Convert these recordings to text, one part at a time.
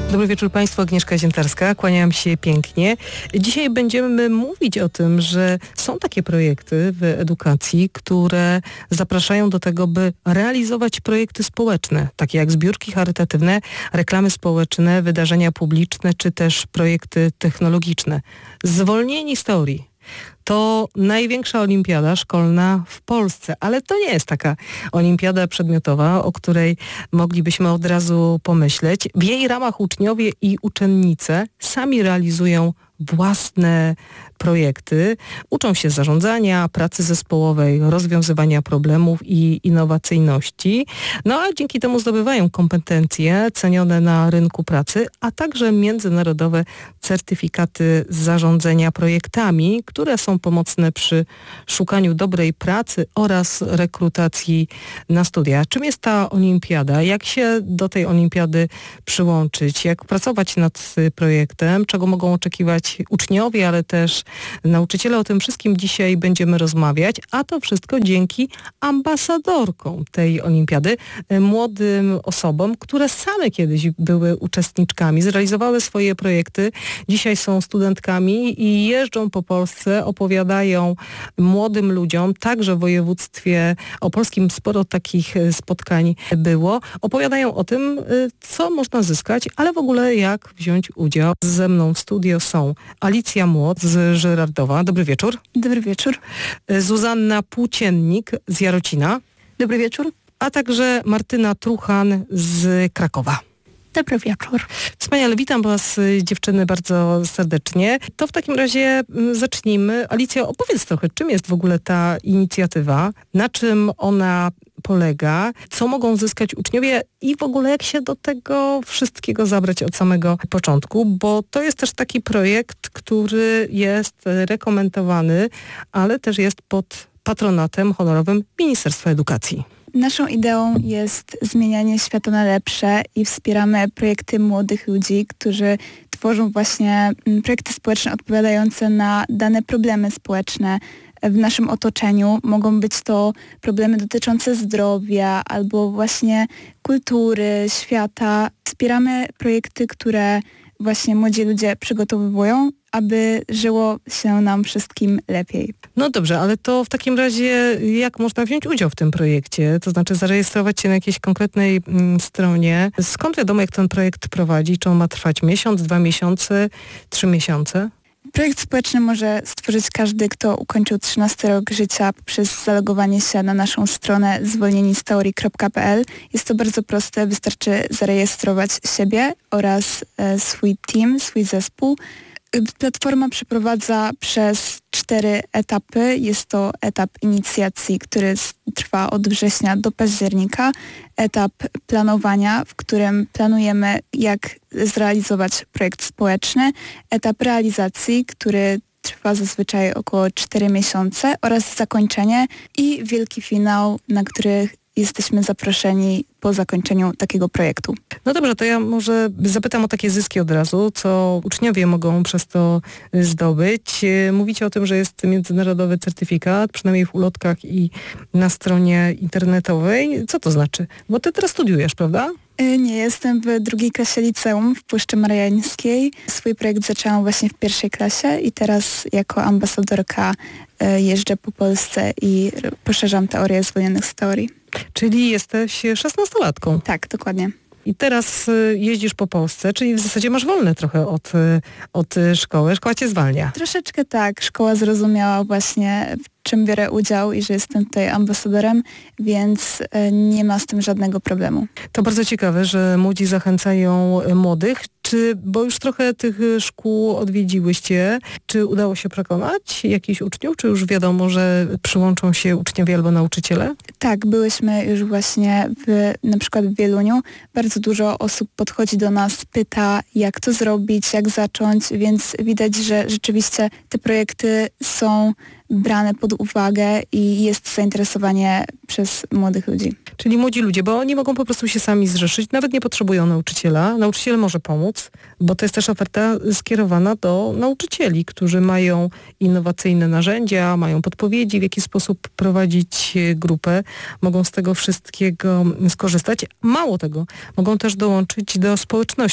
Dobry wieczór Państwu, Agnieszka Ziętarska, kłaniam się pięknie. Dzisiaj będziemy mówić o tym, że są takie projekty w edukacji, które zapraszają do tego, by realizować projekty społeczne, takie jak zbiórki charytatywne, reklamy społeczne, wydarzenia publiczne, czy też projekty technologiczne. Zwolnieni z teorii. To największa olimpiada szkolna w Polsce, ale to nie jest taka olimpiada przedmiotowa, o której moglibyśmy od razu pomyśleć. W jej ramach uczniowie i uczennice sami realizują własne projekty, uczą się zarządzania, pracy zespołowej, rozwiązywania problemów i innowacyjności, no a dzięki temu zdobywają kompetencje cenione na rynku pracy, a także międzynarodowe certyfikaty zarządzania projektami, które są pomocne przy szukaniu dobrej pracy oraz rekrutacji na studia. Czym jest ta olimpiada? Jak się do tej olimpiady przyłączyć? Jak pracować nad projektem? Czego mogą oczekiwać uczniowie, ale też nauczyciele? O tym wszystkim dzisiaj będziemy rozmawiać, a to wszystko dzięki ambasadorkom tej olimpiady, młodym osobom, które same kiedyś były uczestniczkami, zrealizowały swoje projekty, dzisiaj są studentkami i jeżdżą po Polsce, opowiadają młodym ludziom, także w województwie opolskim sporo takich spotkań było, opowiadają o tym, co można zyskać, ale w ogóle jak wziąć udział. Ze mną w studio są Alicja Młot z Żyrardowa. Dobry wieczór. Dobry wieczór. Zuzanna Płóciennik z Jarocina. Dobry wieczór. A także Martyna Truchan z Krakowa. Dobry wieczór. Wspaniale, witam Was dziewczyny bardzo serdecznie. To w takim razie zacznijmy. Alicja, opowiedz trochę, czym jest w ogóle ta inicjatywa, na czym ona polega, co mogą zyskać uczniowie i w ogóle jak się do tego wszystkiego zabrać od samego początku, bo to jest też taki projekt, który jest rekomendowany, ale też jest pod patronatem honorowym Ministerstwa Edukacji. Naszą ideą jest zmienianie świata na lepsze i wspieramy projekty młodych ludzi, którzy tworzą właśnie projekty społeczne odpowiadające na dane problemy społeczne w naszym otoczeniu. Mogą być to problemy dotyczące zdrowia albo właśnie kultury, świata. Wspieramy projekty, które właśnie młodzi ludzie przygotowują, aby żyło się nam wszystkim lepiej. No dobrze, ale to w takim razie jak można wziąć udział w tym projekcie? To znaczy zarejestrować się na jakiejś konkretnej stronie. Skąd wiadomo, jak ten projekt prowadzi? Czy on ma trwać miesiąc, 2 miesiące, 3 miesiące? Projekt społeczny może stworzyć każdy, kto ukończył 13 rok życia poprzez zalogowanie się na naszą stronę zwolnienisteorii.pl. Jest to bardzo proste, wystarczy zarejestrować siebie oraz swój team, swój zespół. Platforma przeprowadza przez 4 etapy. Jest to etap inicjacji, który trwa od września do października. Etap planowania, w którym planujemy, jak zrealizować projekt społeczny. Etap realizacji, który trwa zazwyczaj około 4 miesiące oraz zakończenie i wielki finał, na który jesteśmy zaproszeni po zakończeniu takiego projektu. No dobrze, to ja może zapytam o takie zyski od razu, co uczniowie mogą przez to zdobyć. Mówicie o tym, że jest międzynarodowy certyfikat, przynajmniej w ulotkach i na stronie internetowej. Co to znaczy? Bo ty teraz studiujesz, prawda? Nie, jestem w 2. klasie liceum w Puszczy Mariańskiej. Swój projekt zaczęłam właśnie w 1. klasie i teraz jako ambasadorka jeżdżę po Polsce i poszerzam teorię zwolnionych z teorii. Czyli jesteś 16-latką. Tak, dokładnie. I teraz jeździsz po Polsce, czyli w zasadzie masz wolne trochę od szkoły. Szkoła cię zwalnia. Troszeczkę tak. Szkoła zrozumiała właśnie, w czym biorę udział i że jestem tutaj ambasadorem, więc nie ma z tym żadnego problemu. To bardzo ciekawe, że młodzi zachęcają młodych. Bo już trochę tych szkół odwiedziłyście, czy udało się przekonać jakichś uczniów, czy już wiadomo, że przyłączą się uczniowie albo nauczyciele? Tak, byłyśmy już właśnie na przykład w Wieluniu. Bardzo dużo osób podchodzi do nas, pyta, jak to zrobić, jak zacząć, więc widać, że rzeczywiście te projekty są brane pod uwagę i jest zainteresowanie przez młodych ludzi. Czyli młodzi ludzie, bo oni mogą po prostu się sami zrzeszyć, nawet nie potrzebują nauczyciela. Nauczyciel może pomóc, bo to jest też oferta skierowana do nauczycieli, którzy mają innowacyjne narzędzia, mają podpowiedzi, w jaki sposób prowadzić grupę, mogą z tego wszystkiego skorzystać. Mało tego, mogą też dołączyć do społeczności,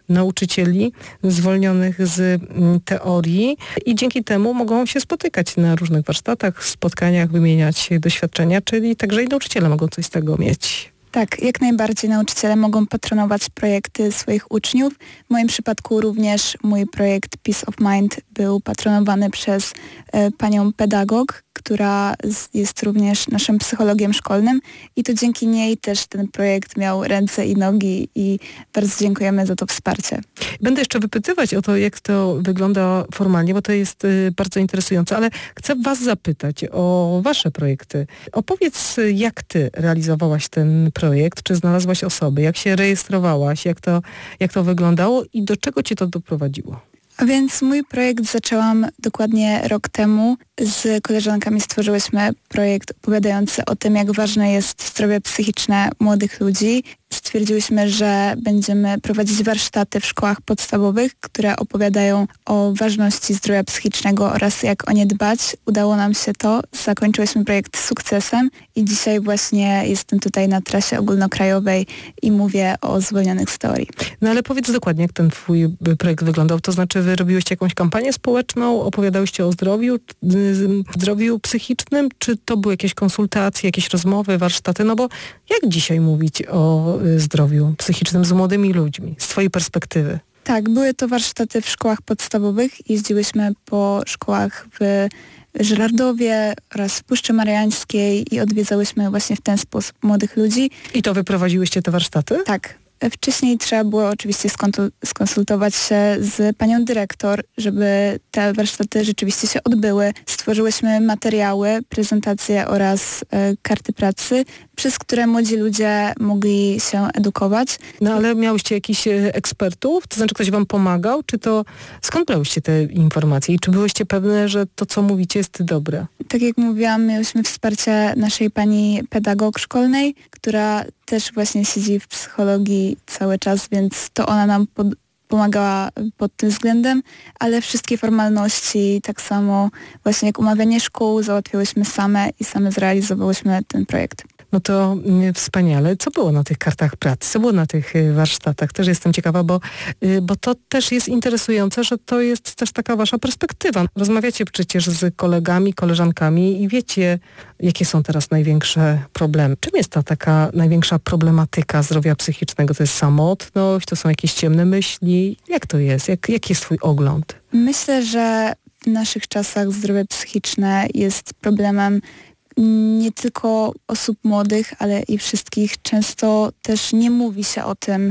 nauczycieli zwolnionych z teorii i dzięki temu mogą się spotykać na różnych warsztatach, spotkaniach, wymieniać doświadczenia, czyli także i nauczyciele mogą coś z tego mieć. Tak, jak najbardziej nauczyciele mogą patronować projekty swoich uczniów. W moim przypadku również mój projekt Peace of Mind był patronowany przez panią pedagog, która jest również naszym psychologiem szkolnym i to dzięki niej też ten projekt miał ręce i nogi i bardzo dziękujemy za to wsparcie. Będę jeszcze wypytywać o to, jak to wygląda formalnie, bo to jest bardzo interesujące, ale chcę was zapytać o wasze projekty. Opowiedz, jak ty realizowałaś ten projekt, czy znalazłaś osoby, jak się rejestrowałaś, jak to wyglądało i do czego cię to doprowadziło? A więc mój projekt zaczęłam dokładnie rok temu. Z koleżankami stworzyłyśmy projekt opowiadający o tym, jak ważne jest zdrowie psychiczne młodych ludzi. Stwierdziłyśmy, że będziemy prowadzić warsztaty w szkołach podstawowych, które opowiadają o ważności zdrowia psychicznego oraz jak o nie dbać. Udało nam się to. Zakończyłyśmy projekt sukcesem i dzisiaj właśnie jestem tutaj na trasie ogólnokrajowej i mówię o zwolnionych z teorii. No ale powiedz dokładnie, jak ten twój projekt wyglądał. To znaczy, wy robiłyście jakąś kampanię społeczną, opowiadałyście o zdrowiu psychicznym, czy to były jakieś konsultacje, jakieś rozmowy, warsztaty? No bo jak dzisiaj mówić o zdrowiu psychicznym z młodymi ludźmi, z twojej perspektywy? Tak, były to warsztaty w szkołach podstawowych. Jeździłyśmy po szkołach w Żyrardowie oraz w Puszczy Mariańskiej i odwiedzałyśmy właśnie w ten sposób młodych ludzi. I to wyprowadziłyście te warsztaty? Tak. Wcześniej trzeba było oczywiście skonsultować się z panią dyrektor, żeby te warsztaty rzeczywiście się odbyły. Stworzyłyśmy materiały, prezentacje oraz karty pracy, przez które młodzi ludzie mogli się edukować. No ale miałyście jakichś ekspertów? To znaczy ktoś wam pomagał? Czy to skąd brałyście te informacje? I czy byłyście pewne, że to, co mówicie, jest dobre? Tak jak mówiłam, miałyśmy wsparcie naszej pani pedagog szkolnej, która też właśnie siedzi w psychologii cały czas, więc to ona nam pomagała pod tym względem, ale wszystkie formalności, tak samo właśnie jak umawianie szkół, załatwiałyśmy same i same zrealizowałyśmy ten projekt. No to wspaniale. Co było na tych kartach pracy? Co było na tych warsztatach? Też jestem ciekawa, bo to też jest interesujące, że to jest też taka wasza perspektywa. Rozmawiacie przecież z kolegami, koleżankami i wiecie, jakie są teraz największe problemy. Czym jest ta taka największa problematyka zdrowia psychicznego? To jest samotność? To są jakieś ciemne myśli? Jak to jest? Jaki jest twój ogląd? Myślę, że w naszych czasach zdrowie psychiczne jest problemem nie tylko osób młodych, ale i wszystkich. Często też nie mówi się o tym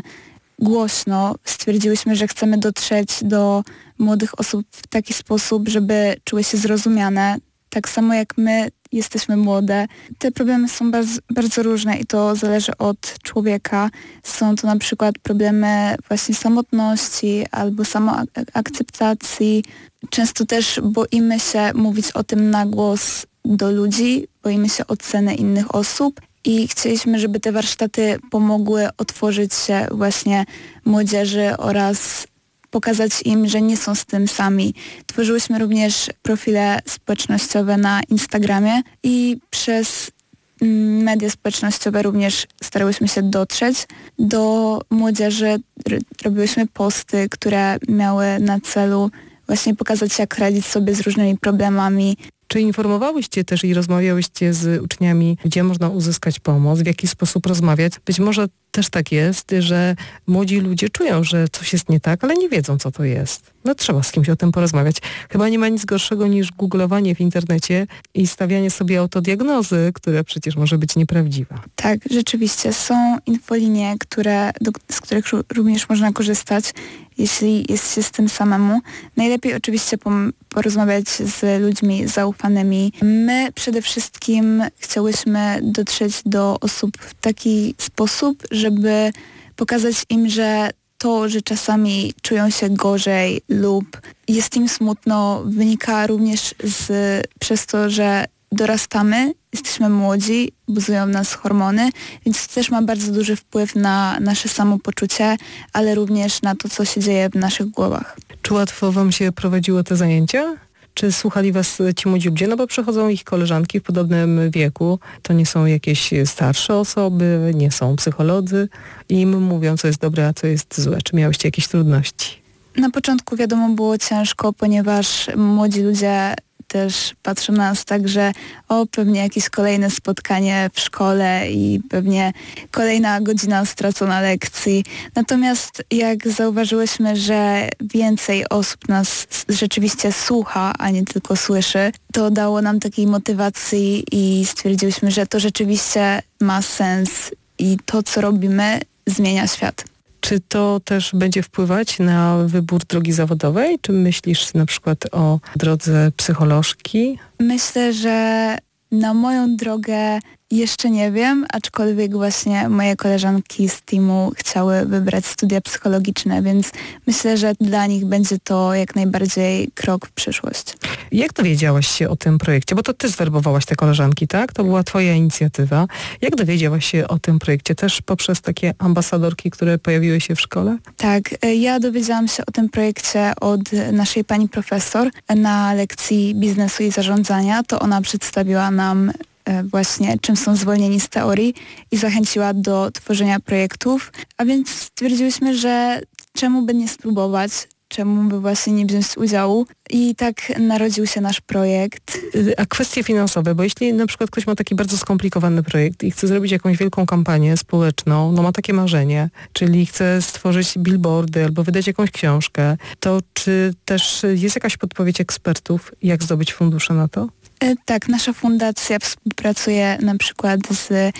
głośno. Stwierdziłyśmy, że chcemy dotrzeć do młodych osób w taki sposób, żeby czuły się zrozumiane. Tak samo jak my jesteśmy młode. Te problemy są bardzo, bardzo różne i to zależy od człowieka. Są to na przykład problemy właśnie samotności albo samoakceptacji. Często też boimy się mówić o tym na głos do ludzi, boimy się oceny innych osób i chcieliśmy, żeby te warsztaty pomogły otworzyć się właśnie młodzieży oraz pokazać im, że nie są z tym sami. Tworzyłyśmy również profile społecznościowe na Instagramie i przez media społecznościowe również starałyśmy się dotrzeć do młodzieży. Robiłyśmy posty, które miały na celu właśnie pokazać, jak radzić sobie z różnymi problemami. Czy informowałyście też i rozmawiałyście z uczniami, gdzie można uzyskać pomoc, w jaki sposób rozmawiać? Być może też tak jest, że młodzi ludzie czują, że coś jest nie tak, ale nie wiedzą, co to jest. No trzeba z kimś o tym porozmawiać. Chyba nie ma nic gorszego niż googlowanie w internecie i stawianie sobie autodiagnozy, która przecież może być nieprawdziwa. Tak, rzeczywiście. Są infolinie, z których również można korzystać, jeśli jest się z tym samemu. Najlepiej oczywiście porozmawiać z ludźmi zaufanymi. My przede wszystkim chciałyśmy dotrzeć do osób w taki sposób, żeby pokazać im, że to, że czasami czują się gorzej lub jest im smutno, wynika również przez to, że dorastamy, jesteśmy młodzi, buzują nas hormony, więc to też ma bardzo duży wpływ na nasze samopoczucie, ale również na to, co się dzieje w naszych głowach. Czy łatwo wam się prowadziło te zajęcia? Czy słuchali was ci młodzi ludzie? No bo przychodzą ich koleżanki w podobnym wieku. To nie są jakieś starsze osoby, nie są psycholodzy i im mówią, co jest dobre, a co jest złe. Czy miałyście jakieś trudności? Na początku wiadomo było ciężko, ponieważ młodzi ludzie też patrzą na nas tak, że pewnie jakieś kolejne spotkanie w szkole i pewnie kolejna godzina stracona lekcji. Natomiast jak zauważyłyśmy, że więcej osób nas rzeczywiście słucha, a nie tylko słyszy, to dało nam takiej motywacji i stwierdziłyśmy, że to rzeczywiście ma sens i to, co robimy, zmienia świat. Czy to też będzie wpływać na wybór drogi zawodowej? Czy myślisz na przykład o drodze psycholożki? Myślę, że na moją drogę jeszcze nie wiem, aczkolwiek właśnie moje koleżanki z teamu chciały wybrać studia psychologiczne, więc myślę, że dla nich będzie to jak najbardziej krok w przyszłość. Jak dowiedziałaś się o tym projekcie? Bo to ty zwerbowałaś te koleżanki, tak? To była twoja inicjatywa. Jak dowiedziałaś się o tym projekcie? Też poprzez takie ambasadorki, które pojawiły się w szkole? Tak, ja dowiedziałam się o tym projekcie od naszej pani profesor na lekcji biznesu i zarządzania. To ona przedstawiła nam właśnie czym są zwolnieni z teorii i zachęciła do tworzenia projektów, a więc stwierdziłyśmy, że czemu by nie spróbować, czemu by właśnie nie wziąć udziału i tak narodził się nasz projekt. A kwestie finansowe, bo jeśli na przykład ktoś ma taki bardzo skomplikowany projekt i chce zrobić jakąś wielką kampanię społeczną, no ma takie marzenie, czyli chce stworzyć billboardy albo wydać jakąś książkę, to czy też jest jakaś podpowiedź ekspertów, jak zdobyć fundusze na to? Tak, nasza fundacja współpracuje na przykład z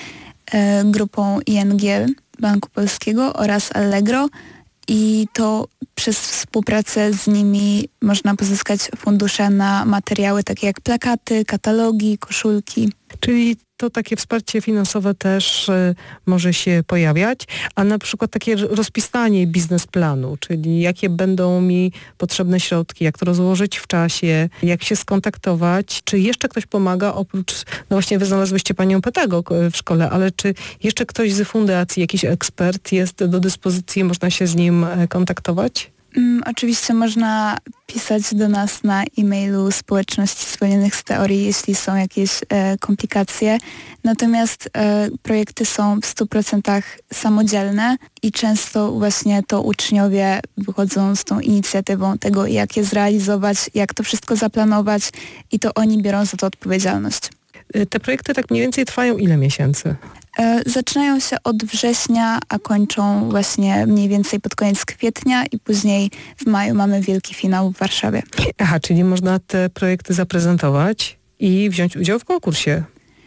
grupą ING Banku Polskiego oraz Allegro i to przez współpracę z nimi można pozyskać fundusze na materiały takie jak plakaty, katalogi, koszulki. Czyli to takie wsparcie finansowe też może się pojawiać, a na przykład takie rozpisanie biznesplanu, czyli jakie będą mi potrzebne środki, jak to rozłożyć w czasie, jak się skontaktować, czy jeszcze ktoś pomaga oprócz, no właśnie wy znalazłyście panią pedagog w szkole, ale czy jeszcze ktoś z fundacji, jakiś ekspert jest do dyspozycji, można się z nim kontaktować? Oczywiście można pisać do nas na e-mailu Społeczności Zwolnionych z Teorii, jeśli są jakieś komplikacje. Natomiast projekty są w 100% samodzielne i często właśnie to uczniowie wychodzą z tą inicjatywą tego, jak je zrealizować, jak to wszystko zaplanować i to oni biorą za to odpowiedzialność. Te projekty tak mniej więcej trwają ile miesięcy? Zaczynają się od września, a kończą właśnie mniej więcej pod koniec kwietnia i później w maju mamy wielki finał w Warszawie. Aha, czyli można te projekty zaprezentować i wziąć udział w konkursie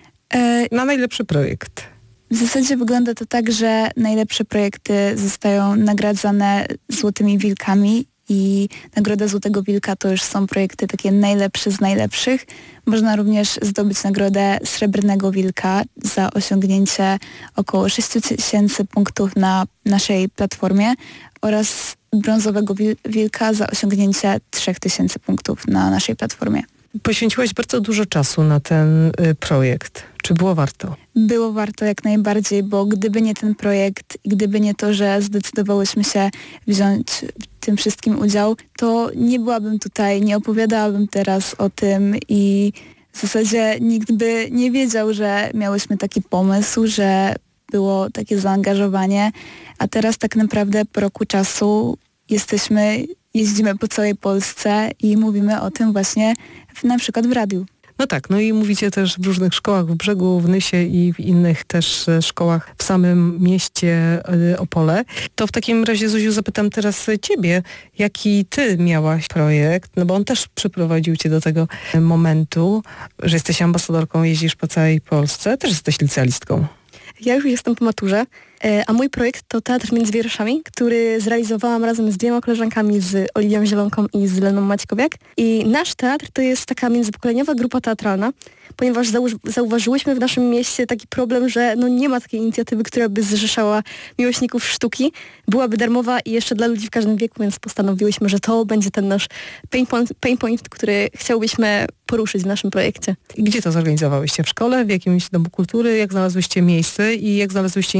na najlepszy projekt. W zasadzie wygląda to tak, że najlepsze projekty zostają nagradzane Złotymi Wilkami i Nagroda Złotego Wilka to już są projekty takie najlepsze z najlepszych. Można również zdobyć nagrodę Srebrnego Wilka za osiągnięcie około 6000 punktów na naszej platformie oraz Brązowego Wilka za osiągnięcie 3000 punktów na naszej platformie. Poświęciłaś bardzo dużo czasu na ten projekt. Czy było warto? Było warto jak najbardziej, bo gdyby nie ten projekt i gdyby nie to, że zdecydowałyśmy się wziąć w tym wszystkim udział, to nie byłabym tutaj, nie opowiadałabym teraz o tym i w zasadzie nikt by nie wiedział, że miałyśmy taki pomysł, że było takie zaangażowanie, a teraz tak naprawdę po roku czasu jeździmy po całej Polsce i mówimy o tym właśnie na przykład w radiu. No tak, no i mówicie też w różnych szkołach w Brzegu, w Nysie i w innych też szkołach w samym mieście Opole. To w takim razie, Zuziu, zapytam teraz ciebie, jaki ty miałaś projekt, no bo on też przyprowadził cię do tego momentu, że jesteś ambasadorką, jeździsz po całej Polsce, też jesteś licealistką. Ja już jestem po maturze, a mój projekt to Teatr między wierszami, który zrealizowałam razem z 2 koleżankami, z Oliwią Zielonką i z Leną Maćkowiak. I nasz teatr to jest taka międzypokoleniowa grupa teatralna, ponieważ zauważyłyśmy w naszym mieście taki problem, że nie ma takiej inicjatywy, która by zrzeszała miłośników sztuki. Byłaby darmowa i jeszcze dla ludzi w każdym wieku, więc postanowiłyśmy, że to będzie ten nasz pain point, który chciałbyśmy poruszyć w naszym projekcie. I gdzie to zorganizowałyście? W szkole, w jakimś domu kultury? Jak znalazłyście miejsce i jak znalazłyście instruktorów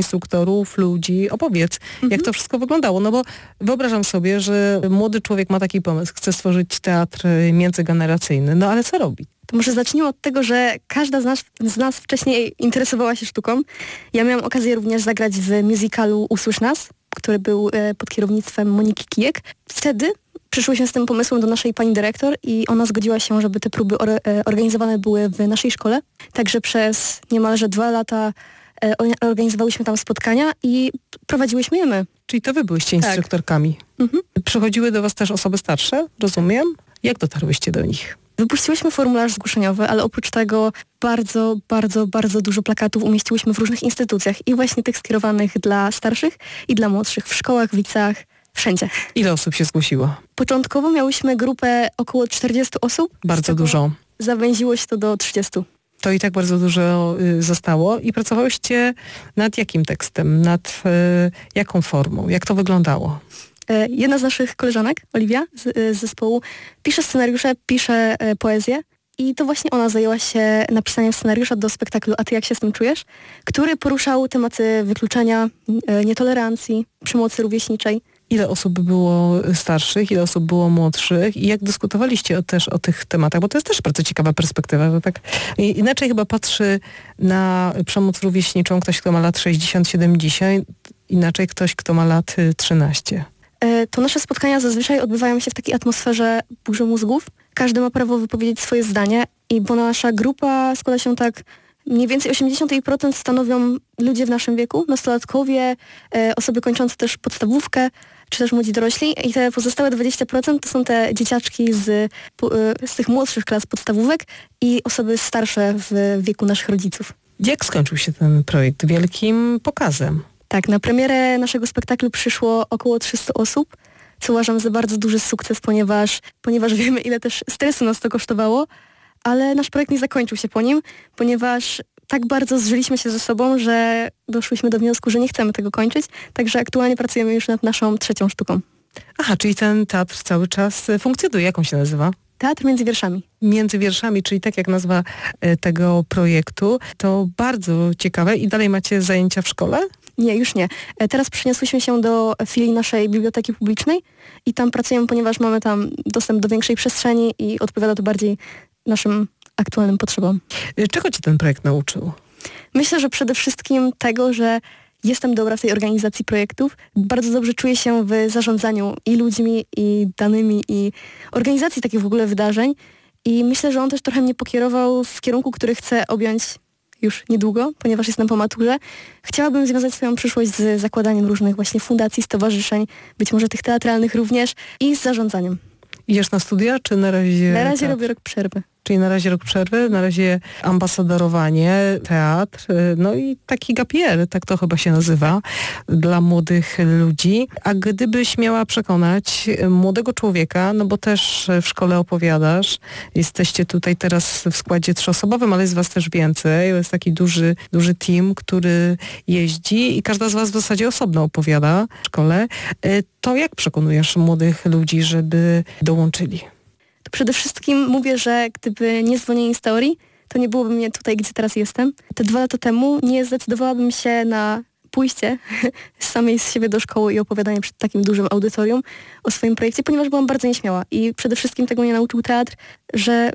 aktorów, ludzi. Opowiedz, jak to wszystko wyglądało. No bo wyobrażam sobie, że młody człowiek ma taki pomysł, chce stworzyć teatr międzygeneracyjny. No ale co robi? To może zacznijmy od tego, że każda z nas wcześniej interesowała się sztuką. Ja miałam okazję również zagrać w musicalu Usłysz nas, który był pod kierownictwem Moniki Kijek. Wtedy przyszłyśmy z tym pomysłem do naszej pani dyrektor i ona zgodziła się, żeby te próby organizowane były w naszej szkole. Także przez niemalże 2 lata organizowałyśmy tam spotkania i prowadziłyśmy je my. Czyli to wy byłyście instruktorkami. Przychodziły do was też osoby starsze, rozumiem? Jak dotarłyście do nich? Wypuściłyśmy formularz zgłoszeniowy, ale oprócz tego bardzo, bardzo, bardzo dużo plakatów umieściłyśmy w różnych instytucjach i właśnie tych skierowanych dla starszych i dla młodszych, w szkołach, w liceach, wszędzie. Ile osób się zgłosiło? Początkowo miałyśmy grupę około 40 osób. Bardzo dużo. Zawęziło się to do 30. To i tak bardzo dużo zostało. I pracowałyście nad jakim tekstem? Nad jaką formą? Jak to wyglądało? Jedna z naszych koleżanek, Oliwia z zespołu, pisze scenariusze, pisze poezję i to właśnie ona zajęła się napisaniem scenariusza do spektaklu A ty jak się z tym czujesz, który poruszał tematy wykluczenia, nietolerancji, przemocy rówieśniczej. Ile osób było starszych, ile osób było młodszych i jak dyskutowaliście też o tych tematach? Bo to jest też bardzo ciekawa perspektywa, że tak inaczej chyba patrzy na przemoc rówieśniczą ktoś, kto ma lat 60-70, inaczej ktoś, kto ma lat 13. To nasze spotkania zazwyczaj odbywają się w takiej atmosferze burzy mózgów. Każdy ma prawo wypowiedzieć swoje zdanie i bo nasza grupa składa się tak, mniej więcej 80% stanowią ludzie w naszym wieku, nastolatkowie, osoby kończące też podstawówkę, czy też młodzi dorośli i te pozostałe 20% to są te dzieciaczki z tych młodszych klas podstawówek i osoby starsze w wieku naszych rodziców. Jak skończył się ten projekt? Wielkim pokazem. Tak, na premierę naszego spektaklu przyszło około 300 osób, co uważam za bardzo duży sukces, ponieważ wiemy, ile też stresu nas to kosztowało, ale nasz projekt nie zakończył się po nim, ponieważ tak bardzo zżyliśmy się ze sobą, że doszłyśmy do wniosku, że nie chcemy tego kończyć, także aktualnie pracujemy już nad naszą 3. sztuką. Aha, czyli ten teatr cały czas funkcjonuje. Jak on się nazywa? Teatr między wierszami. Między wierszami, czyli tak jak nazwa tego projektu. To bardzo ciekawe. I dalej macie zajęcia w szkole? Nie, już nie. Teraz przeniosłyśmy się do filii naszej biblioteki publicznej i tam pracujemy, ponieważ mamy tam dostęp do większej przestrzeni i odpowiada to bardziej naszym aktualnym potrzebom. Czego cię ten projekt nauczył? Myślę, że przede wszystkim tego, że jestem dobra w tej organizacji projektów. Bardzo dobrze czuję się w zarządzaniu i ludźmi, i danymi, i organizacji takich w ogóle wydarzeń. I myślę, że on też trochę mnie pokierował w kierunku, który chcę objąć już niedługo, ponieważ jestem po maturze. Chciałabym związać swoją przyszłość z zakładaniem różnych właśnie fundacji, stowarzyszeń, być może tych teatralnych również i z zarządzaniem. Idziesz na studia, czy na razie... Na razie robię rok przerwy. Czyli na razie rok przerwy, na razie ambasadorowanie, teatr, no i taki gap year, tak to chyba się nazywa, dla młodych ludzi. A gdybyś miała przekonać młodego człowieka, no bo też w szkole opowiadasz, jesteście tutaj teraz w składzie 3-osobowym, ale jest was też więcej, jest taki duży team, który jeździ i każda z was w zasadzie osobno opowiada w szkole. To jak przekonujesz młodych ludzi, żeby dołączyli? To przede wszystkim mówię, że gdyby nie zwolnienie z teorii, to nie byłoby mnie tutaj, gdzie teraz jestem. Te 2 lata temu nie zdecydowałabym się na pójście samej z siebie do szkoły i opowiadanie przed takim dużym audytorium o swoim projekcie, ponieważ byłam bardzo nieśmiała i przede wszystkim tego mnie nauczył teatr, że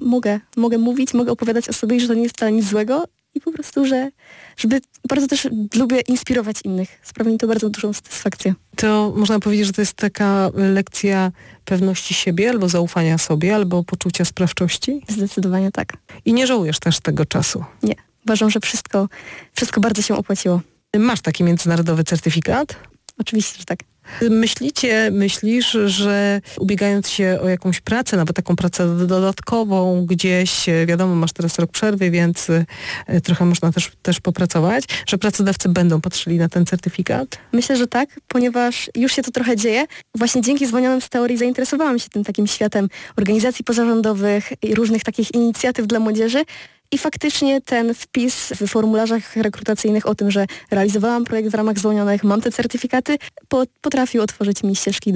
mogę mówić, mogę opowiadać o sobie i że to nie jest wcale nic złego i po prostu, żeby bardzo też lubię inspirować innych. Sprawia mi to bardzo dużą satysfakcję. To można powiedzieć, że to jest taka lekcja pewności siebie, albo zaufania sobie, albo poczucia sprawczości? Zdecydowanie tak. I nie żałujesz też tego czasu? Nie. Uważam, że wszystko bardzo się opłaciło. Masz taki międzynarodowy certyfikat? Oczywiście, że tak. Myślisz, że ubiegając się o jakąś pracę, nawet taką pracę dodatkową gdzieś, wiadomo, masz teraz rok przerwy, więc trochę można też popracować, że pracodawcy będą patrzyli na ten certyfikat? Myślę, że tak, ponieważ już się to trochę dzieje. Właśnie dzięki zwolnionym z teorii zainteresowałam się tym takim światem organizacji pozarządowych i różnych takich inicjatyw dla młodzieży. I faktycznie ten wpis w formularzach rekrutacyjnych o tym, że realizowałam projekt w ramach zwolnionych, mam te certyfikaty, potrafił otworzyć mi ścieżki do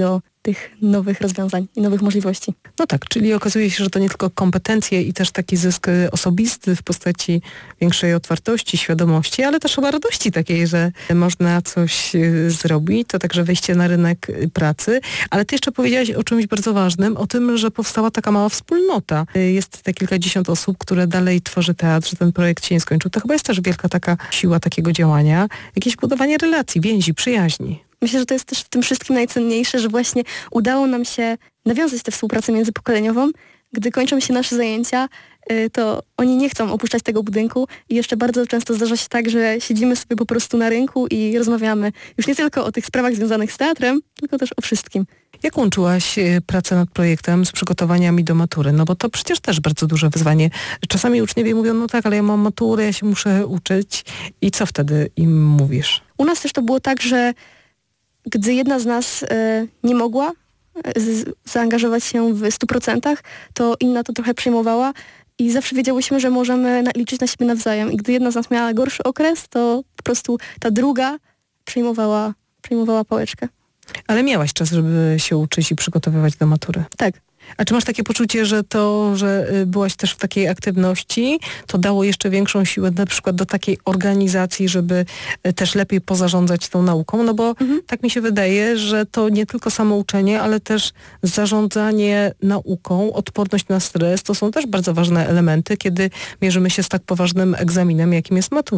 tych nowych rozwiązań i nowych możliwości. No tak, czyli okazuje się, że to nie tylko kompetencje i też taki zysk osobisty w postaci większej otwartości, świadomości, ale też chyba radości takiej, że można coś zrobić, to także wejście na rynek pracy. Ale ty jeszcze powiedziałaś o czymś bardzo ważnym, o tym, że powstała taka mała wspólnota. Jest te kilkadziesiąt osób, które dalej tworzy teatr, że ten projekt się nie skończył. To chyba jest też wielka taka siła takiego działania. Jakieś budowanie relacji, więzi, przyjaźni. Myślę, że to jest też w tym wszystkim najcenniejsze, że właśnie udało nam się nawiązać tę współpracę międzypokoleniową. Gdy kończą się nasze zajęcia, to oni nie chcą opuszczać tego budynku i jeszcze bardzo często zdarza się tak, że siedzimy sobie po prostu na rynku i rozmawiamy już nie tylko o tych sprawach związanych z teatrem, tylko też o wszystkim. Jak łączyłaś pracę nad projektem z przygotowaniami do matury? No bo to przecież też bardzo duże wyzwanie. Czasami uczniowie mówią, no tak, ale ja mam maturę, ja się muszę uczyć. I co wtedy im mówisz? U nas też to było tak, że gdy jedna z nas nie mogła zaangażować się w 100%, to inna to trochę przejmowała i zawsze wiedziałyśmy, że możemy liczyć na siebie nawzajem. I gdy jedna z nas miała gorszy okres, to po prostu ta druga przejmowała pałeczkę. Ale miałaś czas, żeby się uczyć i przygotowywać do matury. Tak. A czy masz takie poczucie, że to, że byłaś też w takiej aktywności, to dało jeszcze większą siłę na przykład do takiej organizacji, żeby też lepiej pozarządzać tą nauką? No bo tak mi się wydaje, że to nie tylko samo uczenie, ale też zarządzanie nauką, odporność na stres, to są też bardzo ważne elementy, kiedy mierzymy się z tak poważnym egzaminem, jakim jest matura.